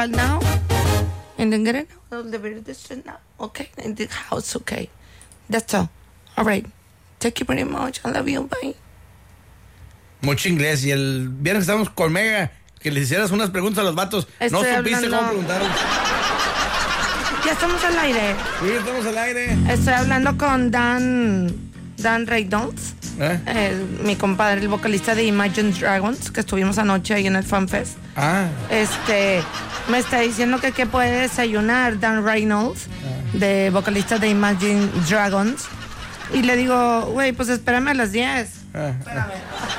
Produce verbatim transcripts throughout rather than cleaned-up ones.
now. And then get it out of the video district now. Okay, in the house, okay. That's all. All right. Thank you very much. I love you. Bye. Mucho inglés. Y el viernes estábamos con Mega, que les hicieras unas preguntas a los vatos. Estoy no supiste hablando... cómo preguntaron. Ya estamos al aire. Sí, estamos al aire. Estoy hablando con Dan, Dan Reynolds, ¿Eh? eh, mi compadre, el vocalista de Imagine Dragons, que estuvimos anoche ahí en el Fan Fest. Ah. Este, me está diciendo que qué puede desayunar Dan Reynolds, ah. de vocalista de Imagine Dragons. Y le digo, güey, pues espérame a las diez. Ah. Espérame.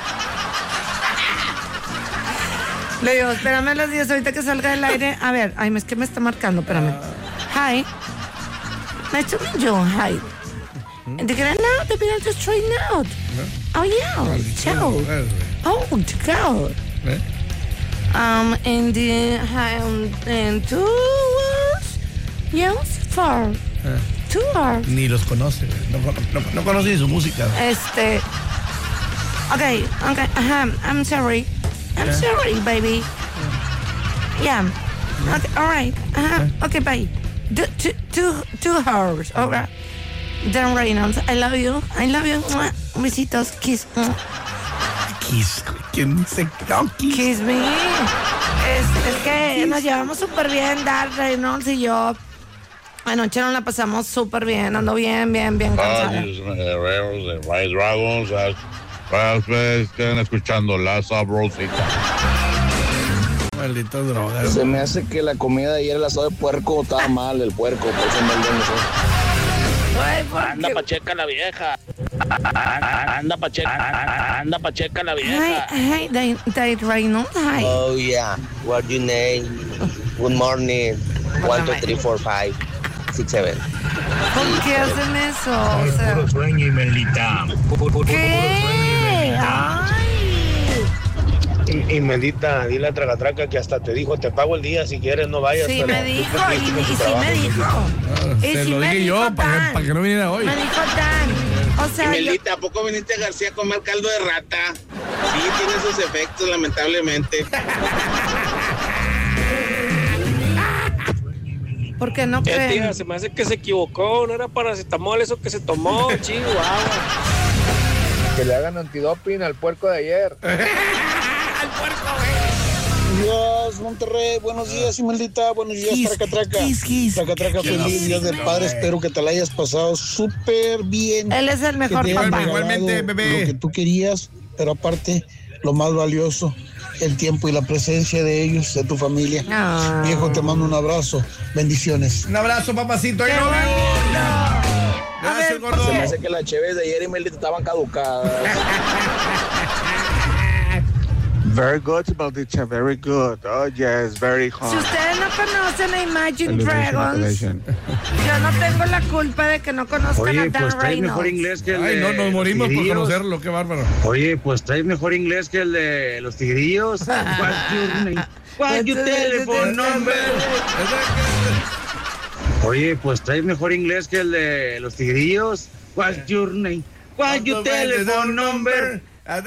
Le digo, espérame a las diez ahorita que salga del aire. A ver, ay, es que me está marcando, espérame. Ah. Hi. Nice to meet you. Hi. Mm-hmm. And they get out, they've been just straighten out. Yeah. Oh, yeah. Ciao. Oh, ciao. Yeah. Um, in the, um, in two hours? Yes, four. Yeah. Two hours. Ni los conoce. No, no, no conoce ni su música. Este. Okay, okay. Uh-huh. I'm sorry. I'm yeah. sorry, baby. Yeah. yeah. Okay, all right. Uh-huh. Yeah. Okay, bye. Two, two, two, two hours, all right. Dan Reynolds, I love you, I love you. Besitos, kiss. Kiss, ¿quién dice kiss? Kiss me. Es, es que kiss. Nos llevamos súper bien, Dan Reynolds y yo. Anoche nos la pasamos súper bien, ando bien, bien, bien cansada. Rise Dragons, están escuchando la sabrosita. Maldito droga. Se me hace que la comida de ayer, el asado de puerco, estaba mal, el puerco, por eso me lo sé. Anda pacheca la vieja. Anda pacheca, anda pacheca la vieja. Hi, hi, Dave Reynolds, hi. Oh, yeah. What's your name? Good morning. One, two, three, four, five, six, seven. ¿Por qué hacen eso? Ay, o sea, puro sueño, Imelita. ¿Qué? Ay. Y, y Melita, dile a Tragatraca que hasta te dijo, te pago el día si quieres, no vayas. Sí, me dijo, y, y, y sí me dijo. Ah, y se sí lo me dije dijo yo para que, que no viniera hoy. Me dijo Dan. O sea, Melita, yo... ¿a poco viniste a García a comer caldo de rata? Sí, tiene sus efectos, lamentablemente. ¿Por qué no creen? Eh, tía, se me hace que se equivocó, no era paracetamol eso que se tomó, chihuahua. Que le hagan antidoping al puerco de ayer. Al puerco, güey. Dios, Monterrey, buenos días, Imelita, buenos días, Tracatraca. Tracatraca, feliz Día del Padre, espero que te la hayas pasado súper bien. Él es el mejor papá. Igualmente, bebé. Lo que tú querías, pero aparte, lo más valioso, el tiempo y la presencia de ellos, de tu familia. No. Viejo, te mando un abrazo, bendiciones. Un abrazo, papacito. ¡Qué bonito! Gracias, gordo. Se me hace que las cheves de ayer y Melita estaban caducadas. Very good, Melita, very good. Oh, yes, very hot. Si ustedes no conocen a Imagine Dragons, yo no tengo la culpa de que no conozcan Oye, a Dan pues traes Reynolds. mejor inglés que el Ay, de no, nos morimos por Tigrillos. conocerlo, qué bárbaro. Oye, pues traes mejor inglés que el de los Tigrillos. What's your name? What's your telephone number? Oye, pues traes mejor inglés que el de los Tigrillos. What's your name? What's your telephone number?